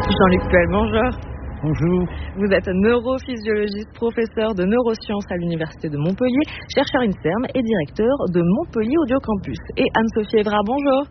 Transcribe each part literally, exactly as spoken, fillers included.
Jean-Luc Puel, bonjour. Bonjour. Vous êtes neurophysiologiste, professeur de neurosciences à l'Université de Montpellier, chercheur INSERM et directeur de Montpellier Audio Campus. Et Anne-Sophie Évrard, bonjour.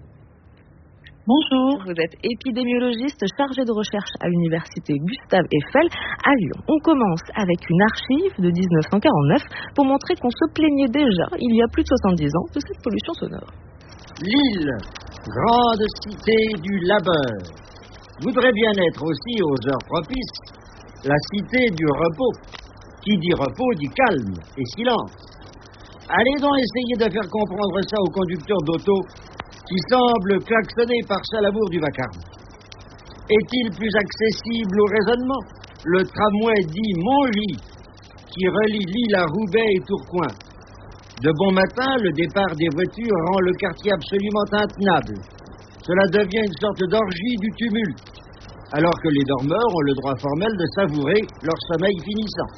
Bonjour. Vous êtes épidémiologiste chargée de recherche à l'Université Gustave Eiffel à Lyon. On commence avec une archive de dix-neuf cent quarante-neuf pour montrer qu'on se plaignait déjà, il y a plus de soixante-dix ans, de cette pollution sonore. Lille, grande cité du labeur, voudrait bien être aussi aux heures propices la cité du repos. Qui dit repos dit calme et silence. Allez donc essayer de faire comprendre ça aux conducteurs d'auto qui semblent klaxonner par salamour du vacarme. Est-il plus accessible au raisonnement le tramway dit Montgy qui relie Lille à Roubaix et Tourcoing? De bon matin, le départ des voitures rend le quartier absolument intenable. Cela devient une sorte d'orgie du tumulte, alors que les dormeurs ont le droit formel de savourer leur sommeil finissant.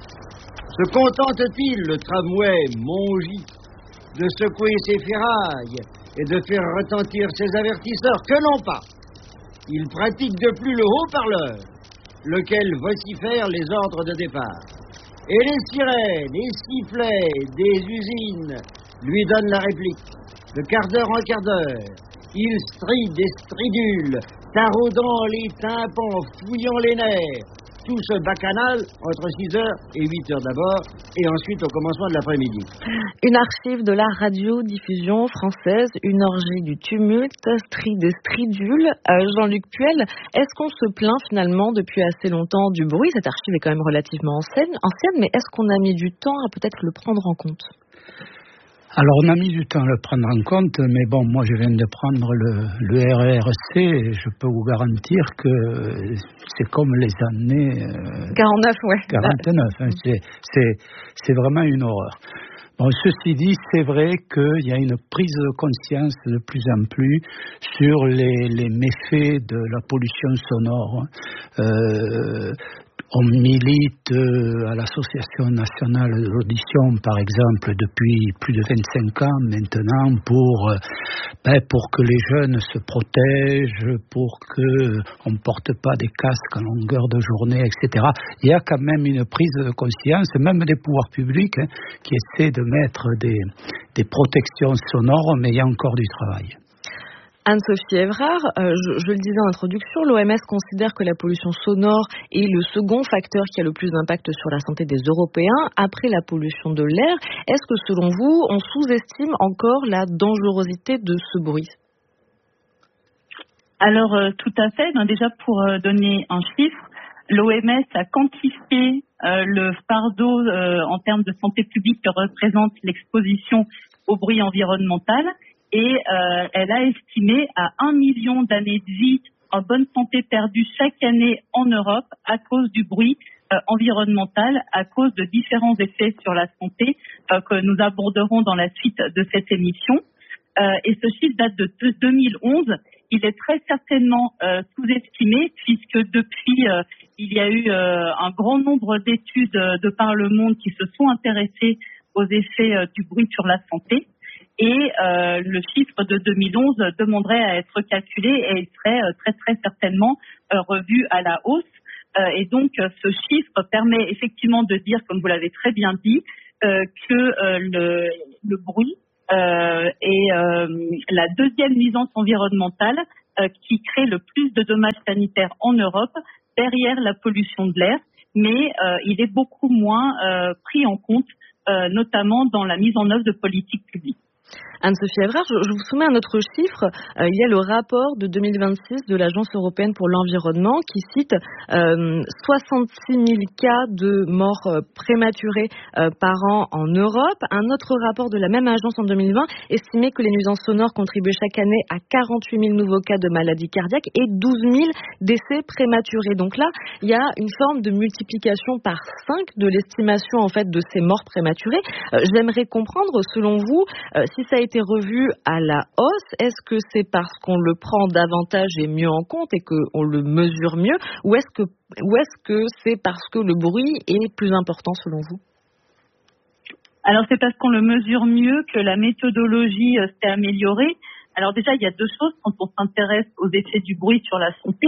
Se contente-t-il, le tramway Montgy, de secouer ses ferrailles et de faire retentir ses avertisseurs? Que non pas. Il pratique de plus le haut-parleur, lequel vocifère les ordres de départ. Et les sirènes et sifflets des usines lui donnent la réplique. De quart d'heure en quart d'heure, il stride et stridule, taraudant les tympans, fouillant les nerfs. Tout ce bacchanal entre six heures et huit heures d'abord, et ensuite au commencement de l'après-midi. Une archive de la radiodiffusion française, une orgie du tumulte, stride et stridule. Euh, Jean-Luc Puel, est-ce qu'on se plaint finalement depuis assez longtemps du bruit? Cette archive est quand même relativement ancienne, ancienne mais est-ce qu'on a mis du temps à peut-être le prendre en compte? Alors, on a mis du temps à le prendre en compte, mais bon, moi, je viens de prendre le, le R R C et je peux vous garantir que c'est comme les années... Euh, quarante-neuf, ouais. quarante-neuf, hein, c'est, c'est, c'est vraiment une horreur. Bon, ceci dit, c'est vrai qu'il y a une prise de conscience de plus en plus sur les, les méfaits de la pollution sonore. Euh, On milite à l'Association nationale de l'audition, par exemple, depuis plus de vingt-cinq ans maintenant, pour, ben, pour que les jeunes se protègent, pour qu'on ne porte pas des casques en longueur de journée, et cetera. Il y a quand même une prise de conscience, même des pouvoirs publics, hein, qui essaient de mettre des, des protections sonores, mais il y a encore du travail. Anne-Sophie Évrard, euh, je, je le disais en introduction, l'O M S considère que la pollution sonore est le second facteur qui a le plus d'impact sur la santé des Européens après la pollution de l'air. Est-ce que selon vous, on sous-estime encore la dangerosité de ce bruit? Alors euh, tout à fait. Ben, déjà pour euh, donner un chiffre, l'O M S a quantifié euh, le fardeau euh, en termes de santé publique que représente l'exposition au bruit environnemental. Et euh, elle a estimé à un million d'années de vie en bonne santé perdues chaque année en Europe à cause du bruit euh, environnemental, à cause de différents effets sur la santé euh, que nous aborderons dans la suite de cette émission. Euh, et ce chiffre date de deux mille onze. Il est très certainement euh, sous-estimé puisque depuis, euh, il y a eu euh, un grand nombre d'études euh, de par le monde qui se sont intéressées aux effets euh, du bruit sur la santé. Et euh, le chiffre de deux mille onze demanderait à être calculé et il serait euh, très très certainement euh, revu à la hausse. Euh, et donc euh, ce chiffre permet effectivement de dire, comme vous l'avez très bien dit, euh, que euh, le, le bruit euh, est euh, la deuxième nuisance environnementale euh, qui crée le plus de dommages sanitaires en Europe, derrière la pollution de l'air. Mais euh, il est beaucoup moins euh, pris en compte, euh, notamment dans la mise en œuvre de politiques publiques. Anne-Sophie Évrard, je, je vous soumets un autre chiffre. Euh, il y a le rapport de deux mille vingt-six de l'Agence européenne pour l'environnement qui cite euh, soixante-six mille cas de morts euh, prématurées euh, par an en Europe. Un autre rapport de la même agence en deux mille vingt estimait que les nuisances sonores contribuaient chaque année à quarante-huit mille nouveaux cas de maladies cardiaques et douze mille décès prématurés. Donc là, il y a une forme de multiplication par cinq de l'estimation en fait de ces morts prématurées. Euh, j'aimerais comprendre, selon vous, euh, si ça a été revu à la hausse, est-ce que c'est parce qu'on le prend davantage et mieux en compte et qu'on le mesure mieux, ou est-ce que, ou est-ce que c'est parce que le bruit est plus important selon vous? Alors c'est parce qu'on le mesure mieux que la méthodologie euh, s'est améliorée. Alors déjà, il y a deux choses quand on s'intéresse aux effets du bruit sur la santé.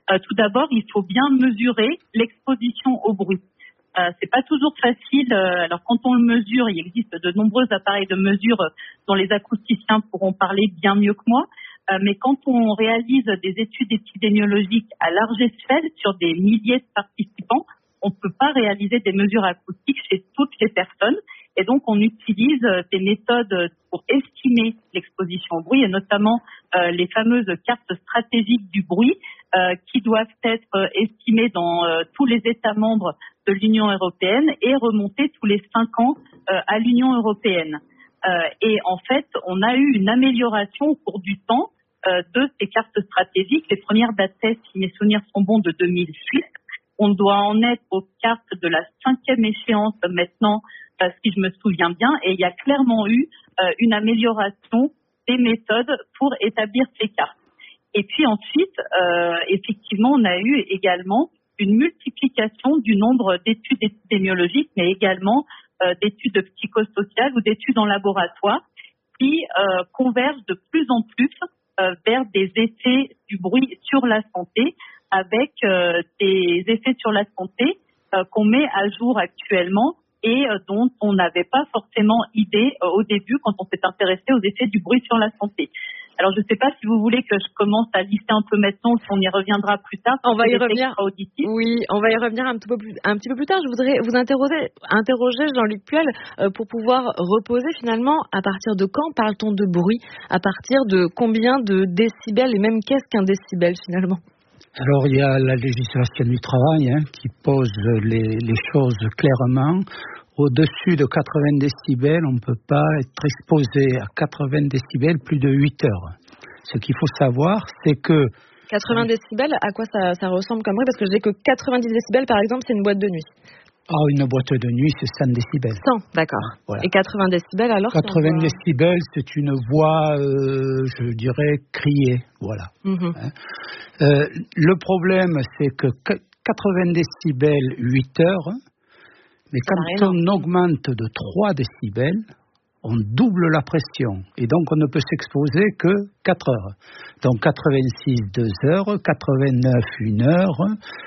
Euh, tout d'abord, il faut bien mesurer l'exposition au bruit. Euh, c'est pas toujours facile. Euh, alors quand on le mesure, il existe de nombreux appareils de mesure dont les acousticiens pourront parler bien mieux que moi. Euh, mais quand on réalise des études épidémiologiques à large échelle sur des milliers de participants, on ne peut pas réaliser des mesures acoustiques chez toutes les personnes. Et donc, on utilise des méthodes pour estimer l'exposition au bruit, et notamment euh, les fameuses cartes stratégiques du bruit, euh, qui doivent être euh, estimées dans euh, tous les États membres de l'Union européenne et remonter tous les cinq ans euh, à l'Union européenne. Euh, et en fait, on a eu une amélioration au cours du temps euh, de ces cartes stratégiques. Les premières dataient, si mes souvenirs sont bons, de deux mille six. On doit en être aux cartes de la cinquième échéance maintenant, euh, si je me souviens bien, et il y a clairement eu euh, une amélioration des méthodes pour établir ces cartes. Et puis ensuite, euh, effectivement, on a eu également une multiplication du nombre d'études épidémiologiques, mais également euh, d'études psychosociales ou d'études en laboratoire qui euh, convergent de plus en plus euh, vers des effets du bruit sur la santé, avec euh, des effets sur la santé euh, qu'on met à jour actuellement et euh, dont on n'avait pas forcément idée euh, au début quand on s'est intéressé aux effets du bruit sur la santé. Alors, je ne sais pas si vous voulez que je commence à lister un peu maintenant, ou si on y reviendra plus tard. On va y revenir. Oui, on va y revenir un petit peu plus, un petit peu plus tard. Je voudrais vous interroger, interroger Jean-Luc Puel euh, pour pouvoir reposer finalement à partir de quand parle-t-on de bruit, à partir de combien de décibels et même qu'est-ce qu'un décibel finalement? Alors, il y a la législation du travail hein, qui pose les, les choses clairement. Au-dessus de quatre-vingts décibels, on ne peut pas être exposé à quatre-vingts décibels plus de huit heures. Ce qu'il faut savoir, c'est que... quatre-vingts décibels, à quoi ça, ça ressemble comme bruit? Parce que je dis que quatre-vingt-dix décibels, par exemple, c'est une boîte de nuit. Ah, une boîte de nuit, c'est cent décibels. cent, d'accord. Voilà. Et quatre-vingts décibels, alors quatre-vingts décibels, c'est une voix, euh, je dirais, criée. Voilà. Mm-hmm. Hein. Euh, le problème, c'est que quatre-vingts décibels, huit heures... Mais quand on augmente de trois décibels, on double la pression. Et donc, on ne peut s'exposer que quatre heures. Donc, quatre-vingt-six, deux heures, quatre-vingt-neuf, une heure,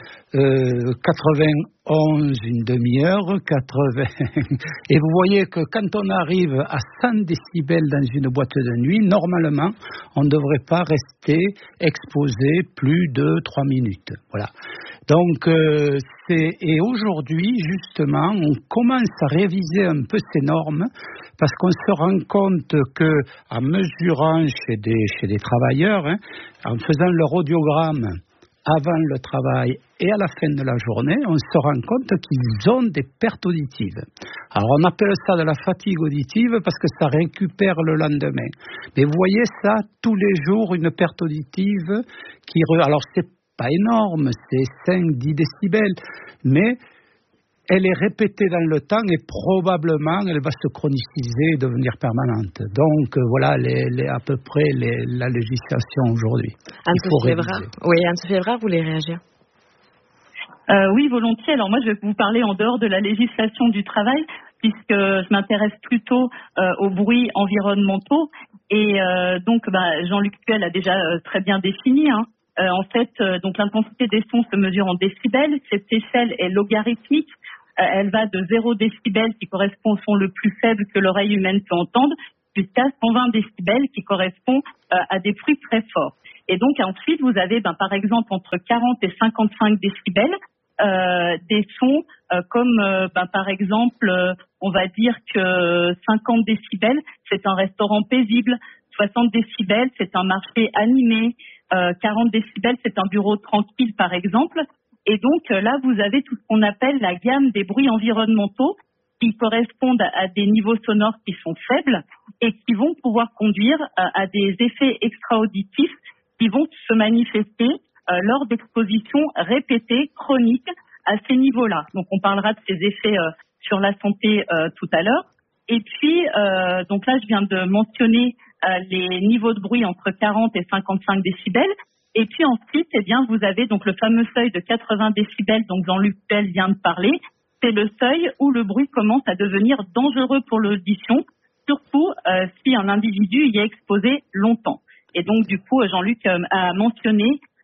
euh, quatre-vingt-onze, une demi-heure, quatre-vingts... Et vous voyez que quand on arrive à cent décibels dans une boîte de nuit, normalement, on ne devrait pas rester exposé plus de trois minutes. Voilà. Donc, euh, c'est, et aujourd'hui, justement, on commence à réviser un peu ces normes parce qu'on se rend compte que, en mesurant chez des, chez des travailleurs, hein, en faisant leur audiogramme avant le travail et à la fin de la journée, on se rend compte qu'ils ont des pertes auditives. Alors, on appelle ça de la fatigue auditive parce que ça récupère le lendemain. Mais vous voyez ça, tous les jours, une perte auditive qui... Re... Alors, c'est pas énorme, c'est cinq à dix décibels, mais elle est répétée dans le temps et probablement elle va se chroniciser et devenir permanente. Donc euh, voilà les, les, à peu près les, la législation aujourd'hui. Anne-Sophie Evrard, oui, Anne-Sophie Evrard, vous voulez réagir? euh, Oui, volontiers. Alors moi, je vais vous parler en dehors de la législation du travail, puisque je m'intéresse plutôt euh, aux bruits environnementaux. Et euh, donc, bah, Jean-Luc Puel a déjà euh, très bien défini, hein. Euh, en fait, euh, donc l'intensité des sons se mesure en décibels. Cette échelle est logarithmique. Euh, elle va de zéro décibel, qui correspond au son le plus faible que l'oreille humaine peut entendre, jusqu'à cent vingt décibels, qui correspond euh, à des bruits très forts. Et donc ensuite, vous avez, ben, par exemple, entre quarante et cinquante-cinq décibels, euh, des sons euh, comme, euh, ben, par exemple, euh, on va dire que cinquante décibels, c'est un restaurant paisible. soixante décibels, c'est un marché animé. Euh, quarante décibels, c'est un bureau tranquille, par exemple. Et donc, euh, là, vous avez tout ce qu'on appelle la gamme des bruits environnementaux qui correspondent à, à des niveaux sonores qui sont faibles et qui vont pouvoir conduire à, à des effets extra-auditifs qui vont se manifester euh, lors d'expositions répétées, chroniques, à ces niveaux-là. Donc, on parlera de ces effets euh, sur la santé euh, tout à l'heure. Et puis, euh, donc là, je viens de mentionner euh, les niveaux de bruit entre quarante et cinquante-cinq décibels. Et puis ensuite, eh bien, vous avez donc le fameux seuil de quatre-vingts décibels dont Jean-Luc Puel vient de parler. C'est le seuil où le bruit commence à devenir dangereux pour l'audition, surtout euh, si un individu y est exposé longtemps. Et donc, du coup, Jean-Luc euh, a mentionné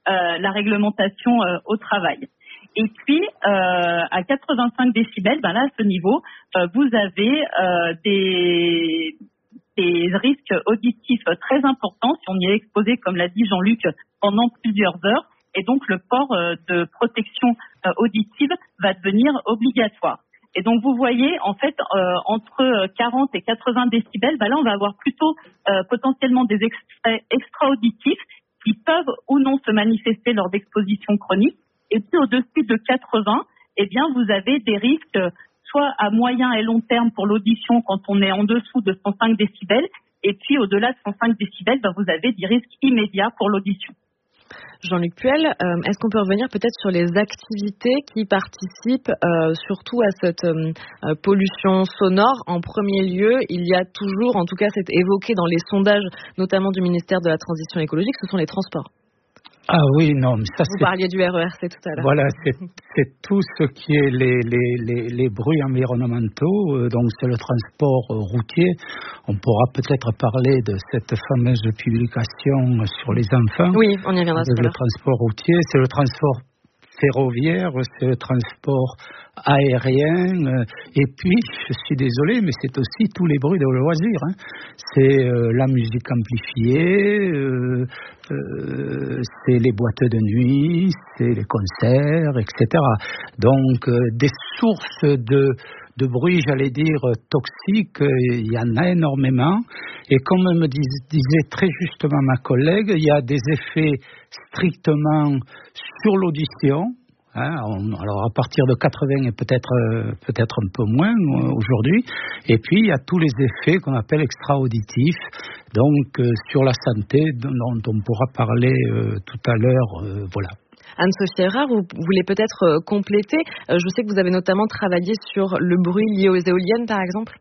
euh, la réglementation euh, au travail. Et puis, euh, à quatre-vingt-cinq décibels, ben là, à ce niveau, euh, vous avez euh, des, des risques auditifs très importants si on y est exposé, comme l'a dit Jean-Luc, pendant plusieurs heures. Et donc, le port euh, de protection euh, auditive va devenir obligatoire. Et donc, vous voyez, en fait, euh, entre quarante et quatre-vingts décibels, ben là, on va avoir plutôt euh, potentiellement des extraits extra-auditifs qui peuvent ou non se manifester lors d'expositions chroniques. Et puis au-dessus de quatre-vingts, eh bien vous avez des risques soit à moyen et long terme pour l'audition quand on est en dessous de cent cinq décibels, et puis au-delà de cent cinq décibels, ben, vous avez des risques immédiats pour l'audition. Jean-Luc Puel, euh, est-ce qu'on peut revenir peut-être sur les activités qui participent euh, surtout à cette euh, pollution sonore? En premier lieu, il y a toujours, en tout cas c'est évoqué dans les sondages, notamment du ministère de la Transition écologique, ce sont les transports. Ah oui, non, mais ça Vous c'est... parliez du R E R C tout à l'heure. Voilà, c'est, c'est tout ce qui est les, les, les, les bruits environnementaux, euh, donc c'est le transport euh, routier. On pourra peut-être parler de cette fameuse publication sur les enfants. Oui, on y reviendra tout à l'heure. Le transport routier, c'est le transport ferroviaire, c'est le transport aérien, euh, et puis, je suis désolé, mais c'est aussi tous les bruits de loisirs. Hein. C'est euh, la musique amplifiée, euh, euh, c'est les boîtes de nuit, c'est les concerts, et cetera. Donc, euh, des sources de, de bruit, j'allais dire, toxiques, il y en a énormément. Et comme me dis, disait très justement ma collègue, il y a des effets strictement sur l'audition. Hein, on, alors à partir de quatre-vingts et peut-être euh, peut-être un peu moins euh, aujourd'hui. Et puis il y a tous les effets qu'on appelle extra-auditifs, donc euh, sur la santé, dont on pourra parler euh, tout à l'heure. Euh, voilà. Anne-Sophie Erard, vous voulez peut-être euh, compléter. Euh, je sais que vous avez notamment travaillé sur le bruit lié aux éoliennes, par exemple.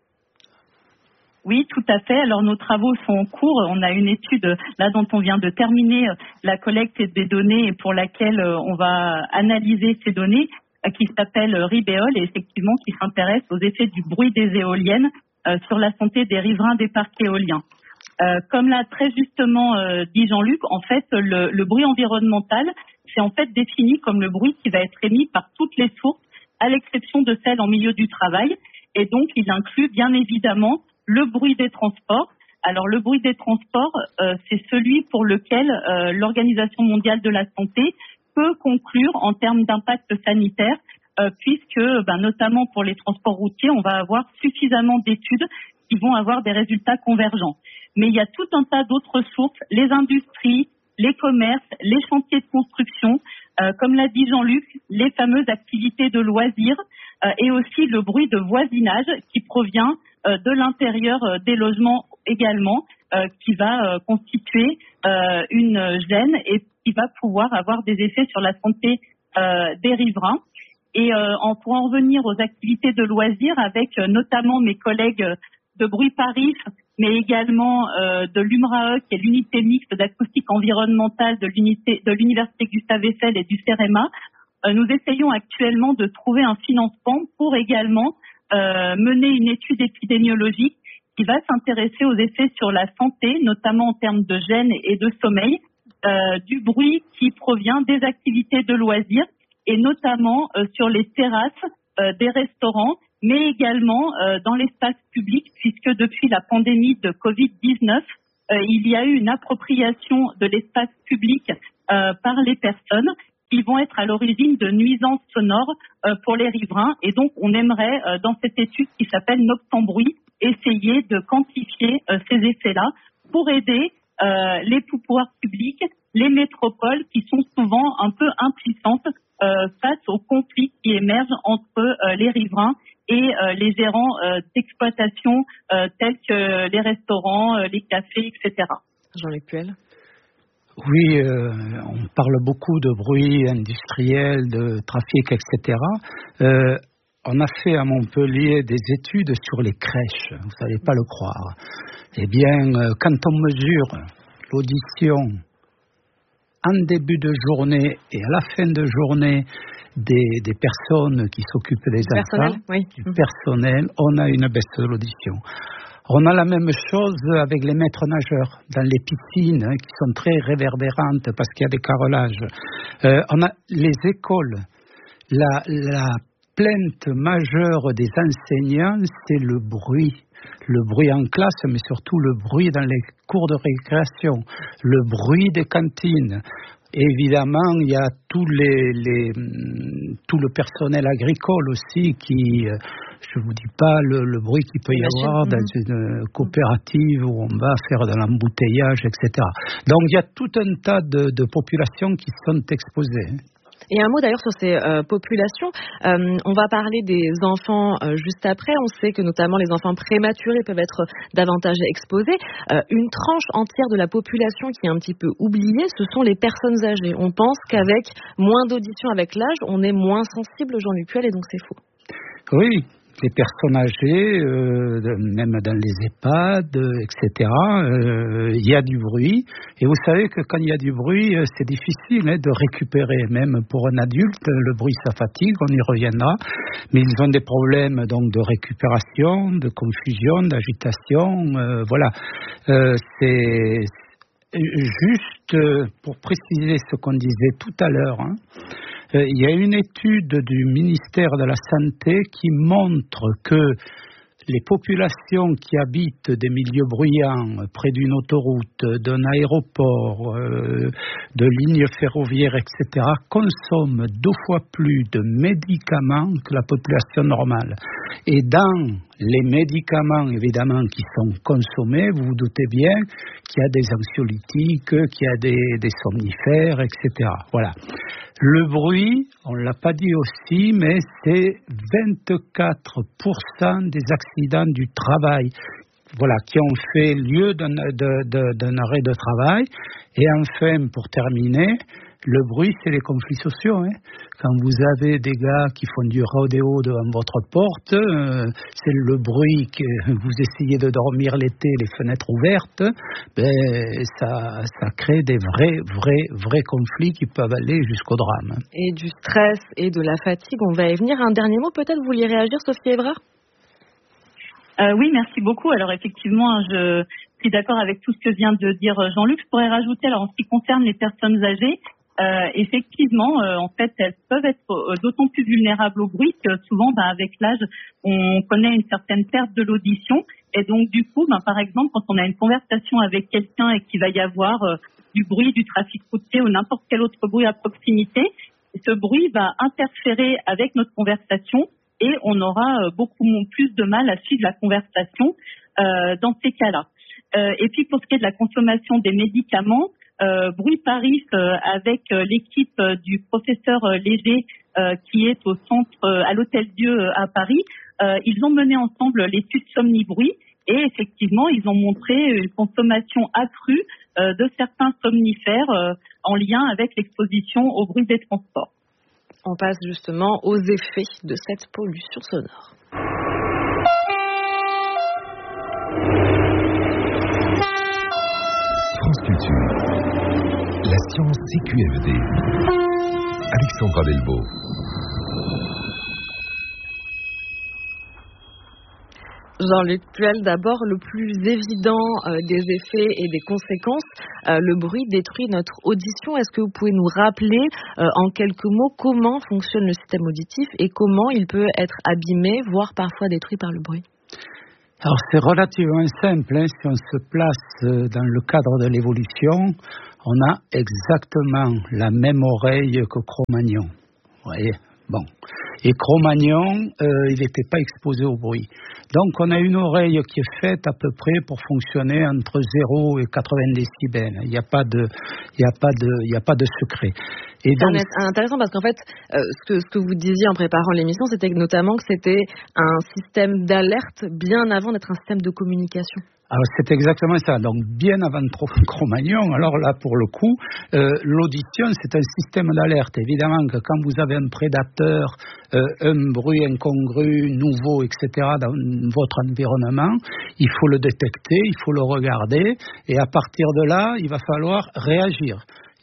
Oui, tout à fait. Alors nos travaux sont en cours. On a une étude là dont on vient de terminer la collecte des données et pour laquelle on va analyser ces données, qui s'appelle RIBEOL et effectivement qui s'intéresse aux effets du bruit des éoliennes euh, sur la santé des riverains des parcs éoliens. Euh, comme l'a très justement euh, dit Jean-Luc, en fait le, le bruit environnemental, c'est en fait défini comme le bruit qui va être émis par toutes les sources, à l'exception de celles en milieu du travail, et donc il inclut bien évidemment le bruit des transports. Alors le bruit des transports, euh, c'est celui pour lequel euh, l'Organisation mondiale de la santé peut conclure en termes d'impact sanitaire, euh, puisque ben, notamment pour les transports routiers, on va avoir suffisamment d'études qui vont avoir des résultats convergents. Mais il y a tout un tas d'autres sources, les industries, les commerces, les chantiers de construction, euh, comme l'a dit Jean-Luc, les fameuses activités de loisirs euh, et aussi le bruit de voisinage qui provient euh, de l'intérieur euh, des logements également, euh, qui va euh, constituer euh, une gêne et qui va pouvoir avoir des effets sur la santé euh, des riverains. Et euh, en, pour en revenir aux activités de loisirs, avec euh, notamment mes collègues de Bruit Paris, mais également euh, de l'U M R A E, qui est l'unité mixte d'acoustique environnementale de, l'unité, de l'Université Gustave Eiffel et du CEREMA, euh, nous essayons actuellement de trouver un financement pour également euh, mener une étude épidémiologique qui va s'intéresser aux effets sur la santé, notamment en termes de gêne et de sommeil, euh, du bruit qui provient des activités de loisirs et notamment euh, sur les terrasses euh, des restaurants, mais également euh, dans l'espace public, puisque depuis la pandémie de covid dix-neuf, euh, il y a eu une appropriation de l'espace public euh, par les personnes qui vont être à l'origine de nuisances sonores euh, pour les riverains. Et donc, on aimerait, euh, dans cette étude qui s'appelle Noctambruit, essayer de quantifier euh, ces effets-là pour aider euh, les pouvoirs publics, les métropoles qui sont souvent un peu impuissantes euh, face aux conflits qui émergent entre euh, les riverains et euh, les gérants euh, d'exploitation euh, tels que les restaurants, euh, les cafés, et cetera. Jean-Luc Puel. Oui, euh, on parle beaucoup de bruit industriel, de trafic, et cetera. Euh, on a fait à Montpellier des études sur les crèches, vous n'allez pas le croire. Eh bien, euh, quand on mesure l'audition en début de journée et à la fin de journée des, des personnes qui s'occupent des du enfants, personnel, oui. du personnel, on a une baisse de l'audition. On a la même chose avec les maîtres nageurs dans les piscines hein, qui sont très réverbérantes parce qu'il y a des carrelages. Euh, on a les écoles. La, la plainte majeure des enseignants, c'est le bruit. Le bruit en classe, mais surtout le bruit dans les cours de récréation, le bruit des cantines. Évidemment, il y a tous les, les, tout le personnel agricole aussi qui, je ne vous dis pas le, le bruit qu'il peut y avoir dans une coopérative où on va faire de l'embouteillage, et cetera. Donc il y a tout un tas de, de populations qui sont exposées. Et un mot d'ailleurs sur ces euh, populations. Euh, on va parler des enfants euh, juste après. On sait que notamment les enfants prématurés peuvent être davantage exposés. Euh, une tranche entière de la population qui est un petit peu oubliée, ce sont les personnes âgées. On pense qu'avec moins d'audition avec l'âge, on est moins sensible au Jean-Luc Puel et donc c'est faux. Oui. Les personnes âgées, euh, même dans les EHPAD, et cetera, euh, il y a du bruit. Et vous savez que quand il y a du bruit, c'est difficile hein, de récupérer. Même pour un adulte, le bruit, ça fatigue, on y reviendra. Mais ils ont des problèmes donc de récupération, de confusion, d'agitation. Euh, voilà. Euh, c'est juste pour préciser ce qu'on disait tout à l'heure. Hein, il y a une étude du ministère de la Santé qui montre que les populations qui habitent des milieux bruyants, près d'une autoroute, d'un aéroport, euh, de lignes ferroviaires, et cetera, consomment deux fois plus de médicaments que la population normale. Et dans les médicaments, évidemment, qui sont consommés, vous vous doutez bien qu'il y a des anxiolytiques, qu'il y a des, des somnifères, et cetera. Voilà. Le bruit, on ne l'a pas dit aussi, mais c'est vingt-quatre pour cent des accidents du travail voilà, qui ont fait lieu d'un, de, de, d'un arrêt de travail. Et enfin, pour terminer, le bruit, c'est les conflits sociaux. Hein. Quand vous avez des gars qui font du rodéo devant votre porte, euh, c'est le bruit que vous essayez de dormir l'été, les fenêtres ouvertes, ben, ça, ça crée des vrais, vrais, vrais conflits qui peuvent aller jusqu'au drame. Et du stress et de la fatigue, on va y venir. Un dernier mot, peut-être, vous vouliez réagir, Sophie Évrard ? Euh, oui, merci beaucoup. Alors effectivement, je suis d'accord avec tout ce que vient de dire Jean-Luc. Je pourrais rajouter, alors en ce qui concerne les personnes âgées, euh, effectivement, euh, en fait, elles peuvent être euh, d'autant plus vulnérables au bruit que souvent, ben, avec l'âge, on connaît une certaine perte de l'audition. Et donc, du coup, ben, par exemple, quand on a une conversation avec quelqu'un et qu'il va y avoir euh, du bruit, du trafic routier ou n'importe quel autre bruit à proximité, ce bruit va interférer avec notre conversation. Et on aura beaucoup plus de mal à suivre la conversation euh, dans ces cas-là. Euh, et puis pour ce qui est de la consommation des médicaments, euh, Bruit Paris euh, avec euh, l'équipe euh, du professeur euh, Léger euh, qui est au centre euh, à l'Hôtel Dieu euh, à Paris, euh, ils ont mené ensemble l'étude Somnibruit et effectivement ils ont montré une consommation accrue euh, de certains somnifères euh, en lien avec l'exposition au bruit des transports. On passe justement aux effets de cette pollution sonore. France Culture, la science C Q F D. Alexandra Delvaux. Jean-Luc Puel, d'abord, le plus évident euh, des effets et des conséquences, euh, le bruit détruit notre audition. Est-ce que vous pouvez nous rappeler euh, en quelques mots comment fonctionne le système auditif et comment il peut être abîmé, voire parfois détruit par le bruit ? Alors c'est relativement simple, hein. Si on se place dans le cadre de l'évolution, on a exactement la même oreille que Cro-Magnon. Vous voyez ? Bon. Et Cro-Magnon, euh, il n'était pas exposé au bruit. Donc on a une oreille qui est faite à peu près pour fonctionner entre zéro et quatre-vingts décibels. Il n'y a pas de, il n'y a pas de, il n'y a pas de secret. Et c'est donc intéressant parce qu'en fait, euh, ce, que, ce que vous disiez en préparant l'émission, c'était notamment que c'était un système d'alerte bien avant d'être un système de communication. Alors c'est exactement ça. Donc bien avant Cro-Magnon, alors là pour le coup, euh, l'audition c'est un système d'alerte. Évidemment que quand vous avez un prédateur, euh, un bruit incongru, nouveau, et cetera dans votre environnement, il faut le détecter, il faut le regarder et à partir de là, il va falloir réagir.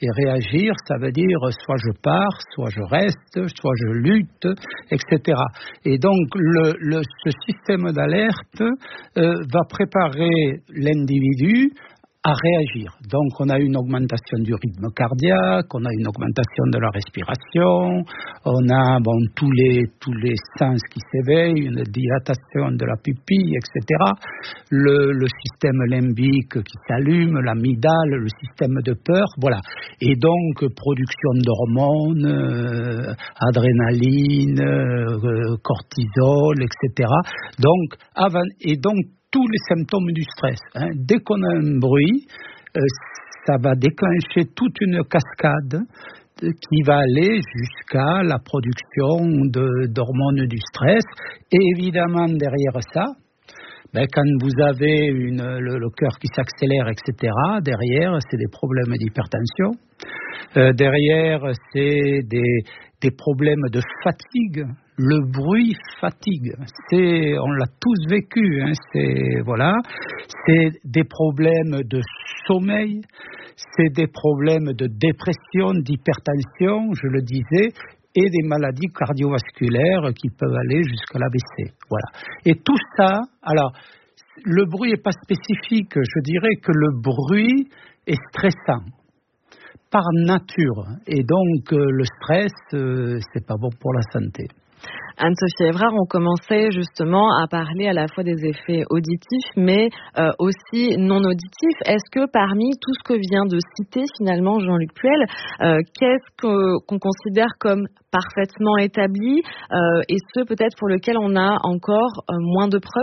Et réagir, ça veut dire soit je pars, soit je reste, soit je lutte, et cetera. Et donc, le, le, ce système d'alerte euh, va préparer l'individu à réagir. Donc, on a une augmentation du rythme cardiaque, on a une augmentation de la respiration, on a bon, tous, les, tous les sens qui s'éveillent, une dilatation de la pupille, et cetera. Le, le système limbique qui s'allume, l'amygdale, le système de peur, voilà. Et donc, production d'hormones, euh, adrénaline, euh, cortisol, et cetera. Donc, avant, et donc, tous les symptômes du stress. Hein. Dès qu'on a un bruit, euh, ça va déclencher toute une cascade qui va aller jusqu'à la production de, d'hormones du stress. Et évidemment, derrière ça, ben, quand vous avez une, le, le cœur qui s'accélère, et cetera, derrière, c'est des problèmes d'hypertension. Euh, derrière, c'est des, des problèmes de fatigue. Le bruit fatigue. C'est, on l'a tous vécu. Hein, c'est, voilà. C'est des problèmes de sommeil. C'est des problèmes de dépression, d'hypertension, je le disais, et des maladies cardiovasculaires qui peuvent aller jusqu'à l'A V C. Voilà. Et tout ça, alors, le bruit n'est pas spécifique. Je dirais que le bruit est stressant par nature. Et donc, euh, le stress, euh, c'est pas bon pour la santé. Anne-Sophie Évrard, on commençait justement à parler à la fois des effets auditifs, mais euh, aussi non auditifs. Est-ce que parmi tout ce que vient de citer finalement Jean-Luc Puel, euh, qu'est-ce que, qu'on considère comme parfaitement établi euh, et ce peut-être pour lequel on a encore euh, moins de preuves ?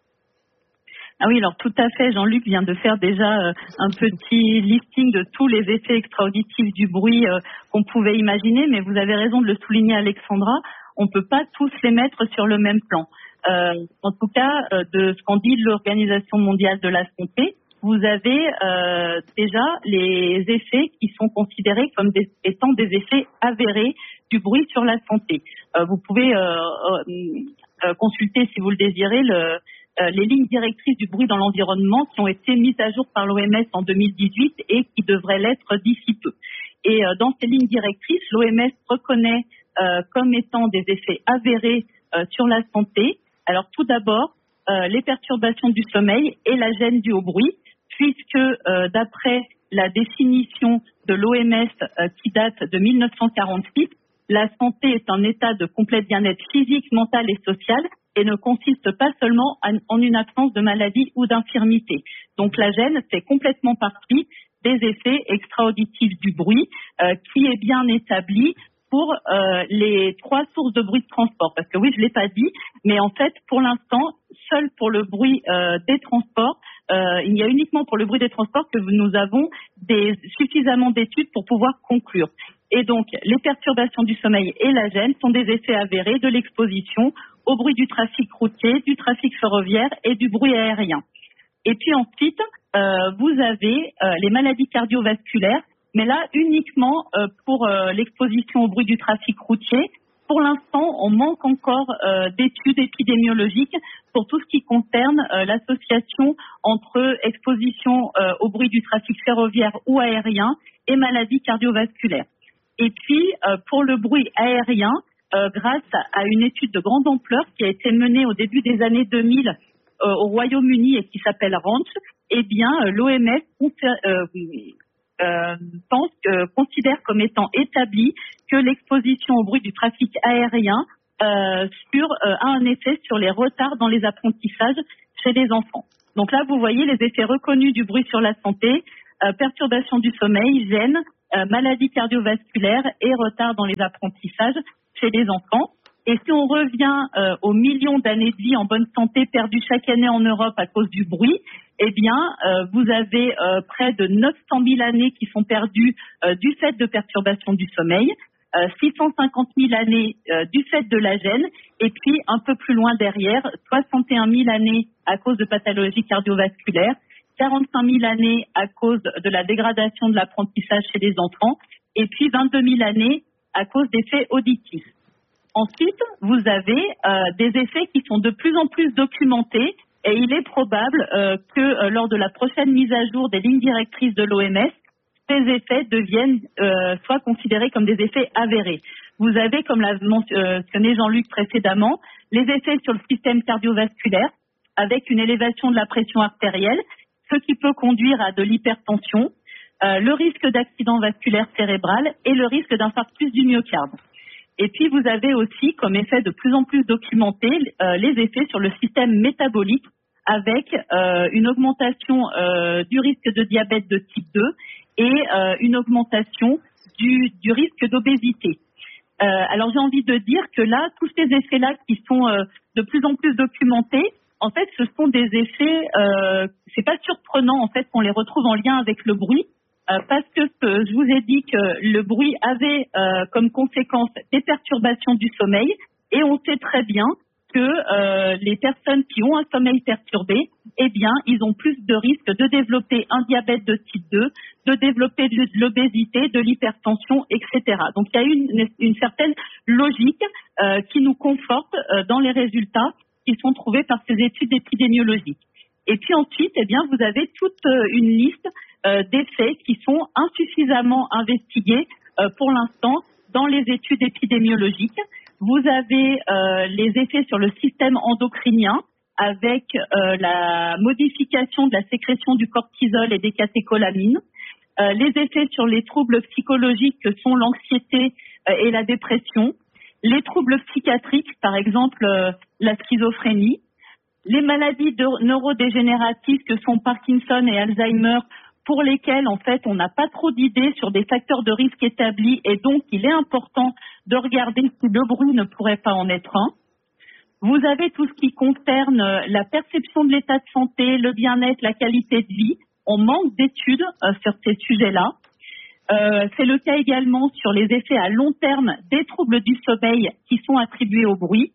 Ah oui, alors tout à fait, Jean-Luc vient de faire déjà euh, un petit listing de tous les effets extra-auditifs du bruit euh, qu'on pouvait imaginer, mais vous avez raison de le souligner, Alexandra, on ne peut pas tous les mettre sur le même plan. Euh, en tout cas, euh, de ce qu'en dit l'Organisation mondiale de la santé, vous avez euh, déjà les effets qui sont considérés comme des, étant des effets avérés du bruit sur la santé. Euh, vous pouvez euh, euh, consulter, si vous le désirez, le Euh, les lignes directrices du bruit dans l'environnement qui ont été mises à jour par l'O M S en deux mille dix-huit et qui devraient l'être d'ici peu. Et euh, dans ces lignes directrices, l'O M S reconnaît euh, comme étant des effets avérés euh, sur la santé. Alors tout d'abord, euh, les perturbations du sommeil et la gêne due au bruit, puisque euh, d'après la définition de l'O M S euh, qui date de mille neuf cent quarante-six, la santé est un état de complet bien-être physique, mental et social et ne consiste pas seulement en une absence de maladie ou d'infirmité. Donc la gêne fait complètement partie des effets extra-auditifs du bruit euh, qui est bien établi pour euh, les trois sources de bruit de transport. Parce que oui, je ne l'ai pas dit, mais en fait, pour l'instant, seul pour le bruit euh, des transports, euh, il y a uniquement pour le bruit des transports que nous avons des, suffisamment d'études pour pouvoir conclure. Et donc, les perturbations du sommeil et la gêne sont des effets avérés de l'exposition au bruit du trafic routier, du trafic ferroviaire et du bruit aérien. Et puis ensuite, euh, vous avez euh, les maladies cardiovasculaires, mais là uniquement euh, pour euh, l'exposition au bruit du trafic routier. Pour l'instant, on manque encore euh, d'études épidémiologiques pour tout ce qui concerne euh, l'association entre exposition euh, au bruit du trafic ferroviaire ou aérien et maladies cardiovasculaires. Et puis, euh, pour le bruit aérien, euh, grâce à une étude de grande ampleur qui a été menée au début des années deux mille euh, au Royaume-Uni et qui s'appelle RANCH, eh bien, euh, l'O M S euh, euh, pense, euh, considère comme étant établi que l'exposition au bruit du trafic aérien euh, sur, euh, a un effet sur les retards dans les apprentissages chez les enfants. Donc là, vous voyez les effets reconnus du bruit sur la santé, euh, perturbation du sommeil, gêne, euh, maladies cardiovasculaires et retard dans les apprentissages chez les enfants. Et si on revient euh, aux millions d'années de vie en bonne santé perdues chaque année en Europe à cause du bruit, eh bien, euh, vous avez euh, près de neuf cent mille années qui sont perdues euh, du fait de perturbations du sommeil, euh, six cent cinquante mille années euh, du fait de la gêne, et puis un peu plus loin derrière, soixante et un mille années à cause de pathologies cardiovasculaires, quarante-cinq mille années à cause de la dégradation de l'apprentissage chez les enfants, et puis vingt-deux mille années à cause d'effets auditifs. Ensuite, vous avez euh, des effets qui sont de plus en plus documentés et il est probable euh, que euh, lors de la prochaine mise à jour des lignes directrices de l'O M S, ces effets deviennent euh, soit considérés comme des effets avérés. Vous avez, comme l'a mentionné Jean-Luc précédemment, les effets sur le système cardiovasculaire avec une élévation de la pression artérielle, ce qui peut conduire à de l'hypertension, euh, le risque d'accident vasculaire cérébral et le risque d'infarctus du myocarde. Et puis vous avez aussi, comme effet de plus en plus documenté, euh, les effets sur le système métabolique avec euh, une augmentation euh, du risque de diabète de type deux et euh, une augmentation du, du risque d'obésité. Euh, alors j'ai envie de dire que là, tous ces effets-là qui sont euh, de plus en plus documentés, en fait, ce sont des effets, euh, c'est pas surprenant en fait qu'on les retrouve en lien avec le bruit, euh, parce que euh, je vous ai dit que le bruit avait euh, comme conséquence des perturbations du sommeil, et on sait très bien que euh, les personnes qui ont un sommeil perturbé, eh bien, ils ont plus de risques de développer un diabète de type deux, de développer de l'obésité, de l'hypertension, et cetera. Donc, il y a une, une certaine logique euh, qui nous conforte euh, dans les résultats qui sont trouvés par ces études épidémiologiques. Et puis ensuite, eh bien, vous avez toute euh, une liste euh, d'effets qui sont insuffisamment investigués euh, pour l'instant dans les études épidémiologiques. Vous avez euh, les effets sur le système endocrinien avec euh, la modification de la sécrétion du cortisol et des catécholamines, euh, les effets sur les troubles psychologiques que sont l'anxiété euh, et la dépression, les troubles psychiatriques, par exemple euh, la schizophrénie, les maladies de, neurodégénératives que sont Parkinson et Alzheimer, pour lesquels, en fait, on n'a pas trop d'idées sur des facteurs de risque établis, et donc il est important de regarder si le bruit ne pourrait pas en être un. Vous avez tout ce qui concerne la perception de l'état de santé, le bien-être, la qualité de vie. On manque d'études euh, sur ces sujets-là. Euh, c'est le cas également sur les effets à long terme des troubles du sommeil qui sont attribués au bruit.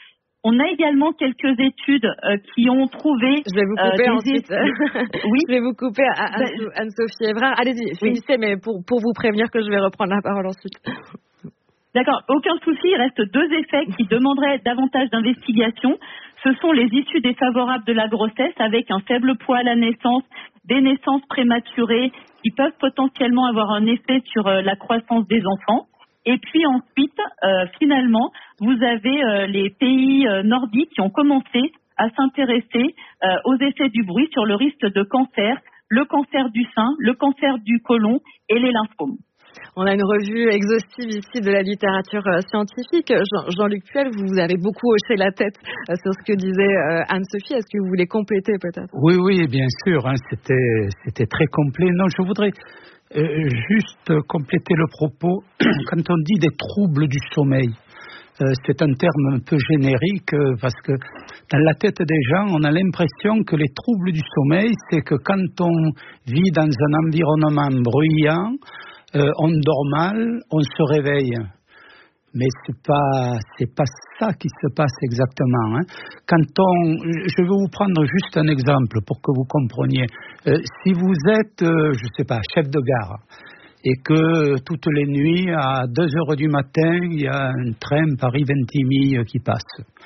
On a également quelques études euh, qui ont trouvé... Je vais vous couper euh, ensuite. Oui. Je vais vous couper à, à ben, Anne-Sophie Évrard. Allez-y, finissez, oui. mais pour, pour vous prévenir que je vais reprendre la parole ensuite. D'accord, aucun souci. Il reste deux effets qui demanderaient davantage d'investigation. Ce sont les issues défavorables de la grossesse avec un faible poids à la naissance, des naissances prématurées qui peuvent potentiellement avoir un effet sur euh, la croissance des enfants. Et puis ensuite, euh, finalement, vous avez euh, les pays euh, nordiques qui ont commencé à s'intéresser euh, aux effets du bruit sur le risque de cancer, le cancer du sein, le cancer du côlon et les lymphomes. On a une revue exhaustive ici de la littérature euh, scientifique. Jean, Jean-Luc Puel, vous avez beaucoup hoché la tête euh, sur ce que disait euh, Anne-Sophie. Est-ce que vous voulez compléter peut-être ? Oui, oui, bien sûr. Hein, c'était, c'était très complet. Non, je voudrais... Euh, juste compléter le propos, quand on dit des troubles du sommeil, euh, c'est un terme un peu générique euh, parce que dans la tête des gens, on a l'impression que les troubles du sommeil, c'est que quand on vit dans un environnement bruyant, euh, on dort mal, on se réveille. Mais c'est pas c'est pas ça qui se passe exactement. Hein. Quand on, je vais vous prendre juste un exemple pour que vous compreniez. Euh, si vous êtes, euh, je sais pas, chef de gare et que toutes les nuits à deux heures du matin il y a un train Paris-Ventimille qui passe,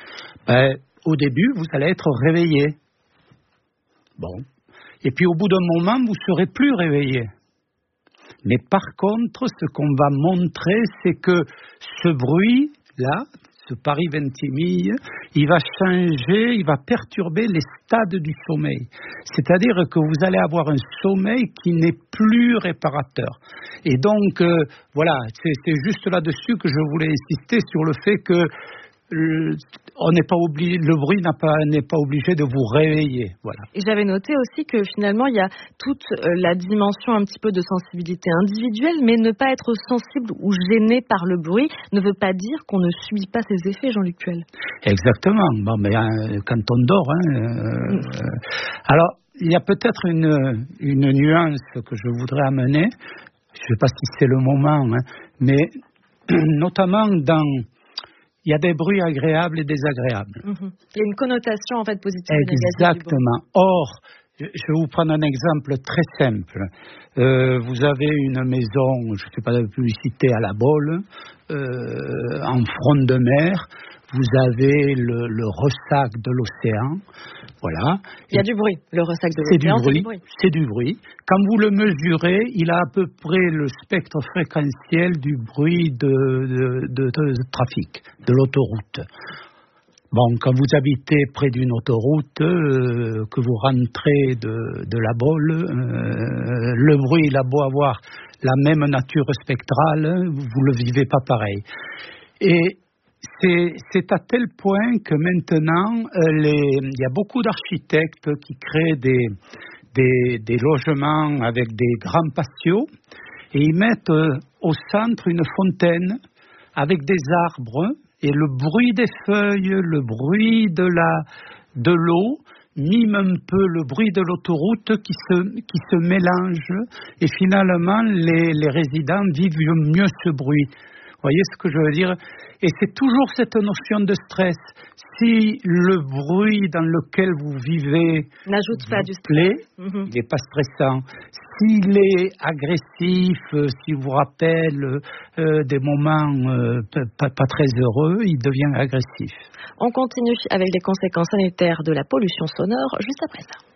ben, au début vous allez être réveillé. Bon. Et puis au bout d'un moment vous serez plus réveillé. Mais par contre, ce qu'on va montrer, c'est que ce bruit-là, ce Paris-Ventimille, il va changer, il va perturber les stades du sommeil. C'est-à-dire que vous allez avoir un sommeil qui n'est plus réparateur. Et donc, euh, voilà, c'est, c'est juste là-dessus que je voulais insister sur le fait que euh, on n'est pas obligé, le bruit n'a pas, n'est pas obligé de vous réveiller. Voilà. Et j'avais noté aussi que finalement, il y a toute la dimension un petit peu de sensibilité individuelle, mais ne pas être sensible ou gêné par le bruit ne veut pas dire qu'on ne subit pas ses effets, Jean-Luc Puel. Exactement. Bon, mais euh, quand on dort, hein, euh, mmh. euh, alors il y a peut-être une, une nuance que je voudrais amener. Je ne sais pas si c'est le moment, hein, mais notamment dans il y a des bruits agréables et désagréables. Mmh. Il y a une connotation en fait positive et négative. Exactement. Or, je vais vous prendre un exemple très simple. Euh, vous avez une maison, je ne fais pas de publicité, à La Baule, euh, en front de mer. vous avez le, le ressac de l'océan. Voilà. Il y a du bruit. Le ressac de c'est l'océan, du bruit, c'est du bruit. C'est du bruit. Quand vous le mesurez, il a à peu près le spectre fréquentiel du bruit de, de, de, de, de trafic, de l'autoroute. Bon, quand vous habitez près d'une autoroute, euh, que vous rentrez de, de la Baule, euh, le bruit, il a beau avoir la même nature spectrale, vous le vivez pas pareil. Et c'est, c'est à tel point que maintenant, euh, les, il y a beaucoup d'architectes qui créent des, des, des logements avec des grands patios et ils mettent euh, au centre une fontaine avec des arbres. Et le bruit des feuilles, le bruit de la de l'eau mime un peu le bruit de l'autoroute qui se qui se mélange et finalement les les résidents vivent mieux ce bruit. Vous voyez ce que je veux dire? Et c'est toujours cette notion de stress. Si le bruit dans lequel vous vivez n'ajoute pas du stress, mmh. il n'est pas stressant. S'il est agressif, euh, s'il vous rappelle euh, des moments euh, pas, pas très heureux, il devient agressif. On continue avec les conséquences sanitaires de la pollution sonore juste après ça.